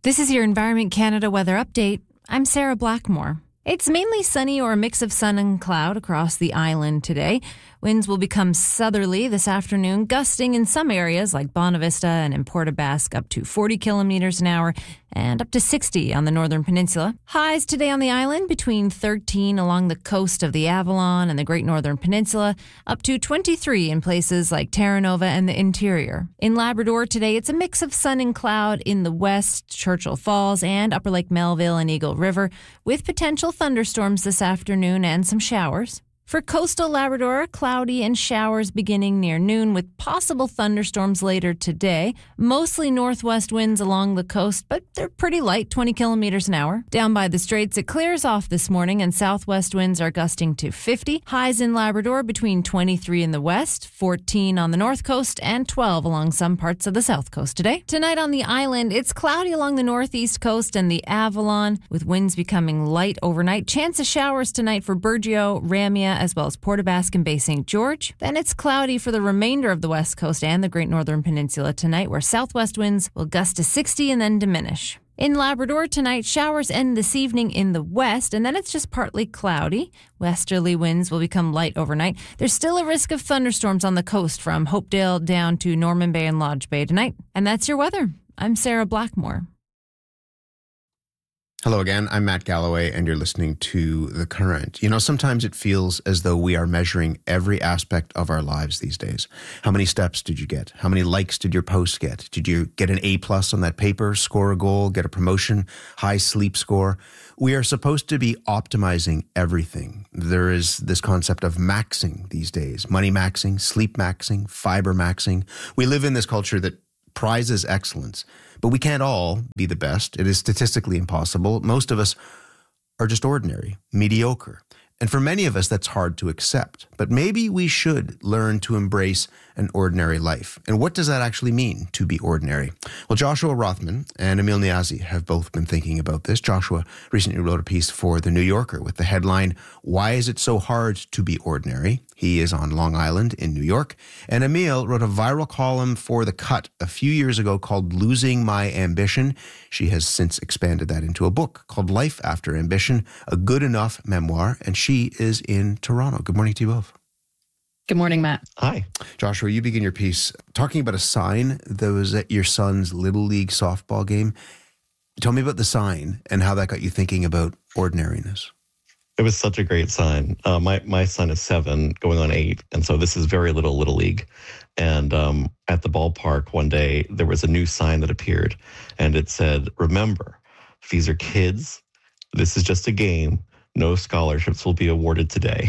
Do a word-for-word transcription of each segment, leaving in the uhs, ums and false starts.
This is your Environment Canada weather update. I'm Sarah Blackmore. It's mainly sunny or a mix of sun and cloud across the island today. Winds will become southerly this afternoon, gusting in some areas like Bonavista and in Port aux Basques up to forty kilometers an hour and up to sixty on the northern peninsula. Highs today on the island between thirteen along the coast of the Avalon and the Great Northern Peninsula, up to twenty-three in places like Terra Nova and the interior. In Labrador today, it's a mix of sun and cloud in the west, Churchill Falls and Upper Lake Melville and Eagle River, with potential thunderstorms this afternoon and some showers. For coastal Labrador, cloudy and showers beginning near noon with possible thunderstorms later today. Mostly northwest winds along the coast, but they're pretty light, twenty kilometers an hour. Down by the Straits, it clears off this morning and southwest winds are gusting to fifty. Highs in Labrador between twenty-three in the west, fourteen on the north coast, and twelve along some parts of the south coast today. Tonight on the island, it's cloudy along the northeast coast and the Avalon, with winds becoming light overnight. Chance of showers tonight for Burgeo, Ramia, as well as Port aux Basques and Bay Saint George. Then it's cloudy for the remainder of the west coast and the Great Northern Peninsula tonight, where southwest winds will gust to sixty and then diminish. In Labrador tonight, showers end this evening in the west, and then it's just partly cloudy. Westerly winds will become light overnight. There's still a risk of thunderstorms on the coast from Hopedale down to Norman Bay and Lodge Bay tonight. And that's your weather. I'm Sarah Blackmore. Hello again, I'm Matt Galloway, and you're listening to The Current. You know, sometimes it feels as though we are measuring every aspect of our lives these days. How many steps did you get? How many likes did your post get? Did you get an A plus on that paper, score a goal, get a promotion, high sleep score? We are supposed to be optimizing everything. There is this concept of maxing these days. Money maxing, sleep maxing, fiber maxing. We live in this culture that prizes excellence. But we can't all be the best. It is statistically impossible. Most of us are just ordinary, mediocre. And for many of us, that's hard to accept. But maybe we should learn to embrace an ordinary life. And what does that actually mean, to be ordinary? Well, Joshua Rothman and Emil Niazi have both been thinking about this. Joshua recently wrote a piece for The New Yorker with the headline, "Why is it so hard to be ordinary?" He is on Long Island in New York. And Emil wrote a viral column for The Cut a few years ago called Losing My Ambition. She has since expanded that into a book called Life After Ambition, a good enough memoir. And she is in Toronto. Good morning to you both. Good morning, Matt. Hi. Joshua, you begin your piece talking about a sign that was at your son's Little League softball game. Tell me about the sign and how that got you thinking about ordinariness. It was such a great sign. Uh, my my son is seven, going on eight, and so this is very little Little League. And um, at the ballpark one day, there was a new sign that appeared, and it said, "Remember, these are kids. This is just a game. No scholarships will be awarded today."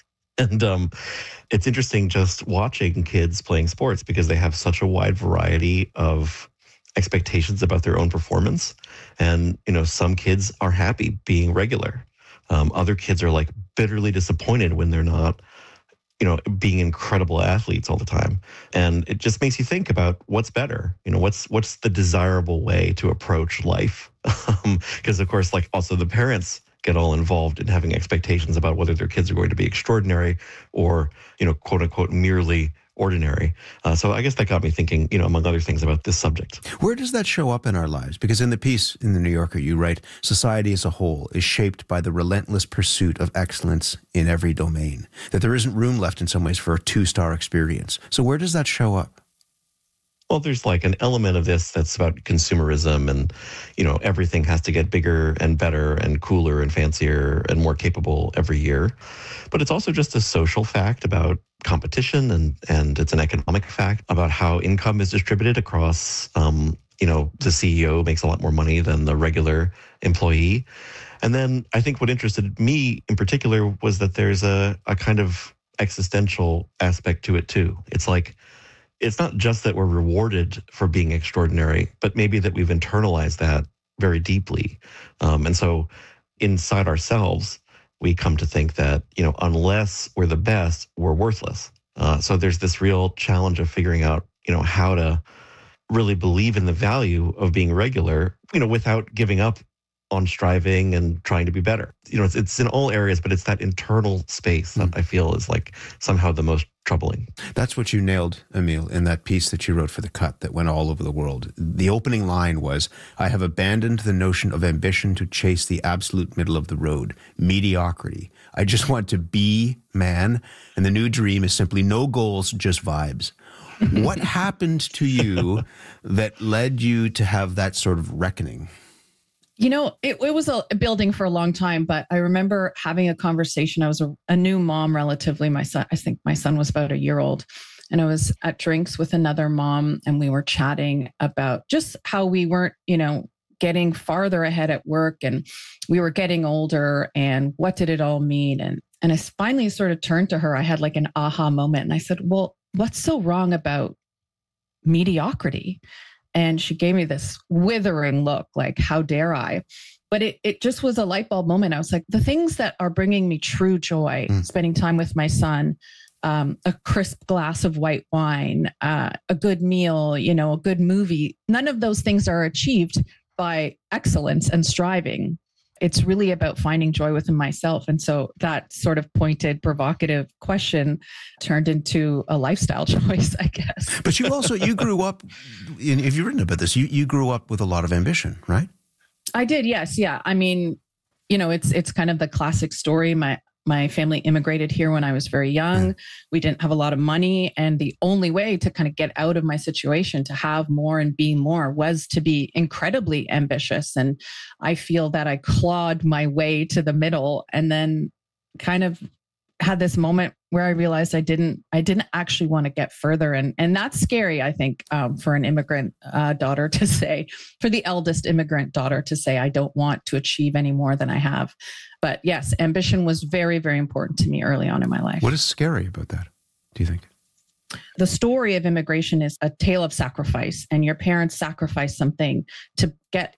And um, it's interesting just watching kids playing sports because they have such a wide variety of expectations about their own performance. And, you know, some kids are happy being regular. Um, other kids are like bitterly disappointed when they're not, you know, being incredible athletes all the time. And it just makes you think about what's better, you know, what's what's the desirable way to approach life. Because, of course, like also the parents get all involved in having expectations about whether their kids are going to be extraordinary or, you know, quote unquote, merely ordinary. Uh, so I guess that got me thinking, you know, among other things about this subject. Where does that show up in our lives? Because in the piece in The New Yorker, you write, society as a whole is shaped by the relentless pursuit of excellence in every domain, that there isn't room left in some ways for a two-star experience. So where does that show up? Well, there's like an element of this that's about consumerism and, you know, everything has to get bigger and better and cooler and fancier and more capable every year. But it's also just a social fact about competition and, and it's an economic fact about how income is distributed across, um, you know, the C E O makes a lot more money than the regular employee. And then I think what interested me in particular was that there's a, a kind of existential aspect to it too. It's like, it's not just that we're rewarded for being extraordinary, but maybe that we've internalized that very deeply. Um, and so inside ourselves, we come to think that, you know, unless we're the best, we're worthless. Uh, so there's this real challenge of figuring out, you know, how to really believe in the value of being regular, you know, without giving up on striving and trying to be better. You know, it's, it's in all areas, but it's that internal space that mm. I feel is like somehow the most troubling. That's what you nailed, Emil, in that piece that you wrote for The Cut that went all over the world. The opening line was, I have abandoned the notion of ambition to chase the absolute middle of the road, mediocrity. I just want to be man, and the new dream is simply no goals, just vibes. What happened to you that led you to have that sort of reckoning? You know, it, it was a building for a long time, but I remember having a conversation. I was a, a new mom, relatively. My son, I think my son was about a year old, and I was at drinks with another mom, and we were chatting about just how we weren't, you know, getting farther ahead at work, and we were getting older, and what did it all mean? And and I finally sort of turned to her. I had like an aha moment, and I said, "Well, what's so wrong about mediocrity?" And she gave me this withering look, like, how dare I? But it it just was a light bulb moment. I was like, the things that are bringing me true joy, mm. spending time with my son, um, a crisp glass of white wine, uh, a good meal, you know, a good movie, none of those things are achieved by excellence and striving. It's really about finding joy within myself. And so that sort of pointed, provocative question turned into a lifestyle choice, I guess. But you also, you grew up, if you've written about this, you, you grew up with a lot of ambition, right? I did, yes. Yeah. I mean, you know, it's it's kind of the classic story. My My family immigrated here when I was very young. We didn't have a lot of money. And the only way to kind of get out of my situation, to have more and be more, was to be incredibly ambitious. And I feel that I clawed my way to the middle, and then kind of had this moment where I realized I didn't, I didn't actually want to get further. And, and that's scary, I think, um, for an immigrant uh, daughter to say, for the eldest immigrant daughter to say, I don't want to achieve any more than I have. But yes, ambition was very, very important to me early on in my life. What is scary about that, do you think? The story of immigration is a tale of sacrifice, and your parents sacrificed something to get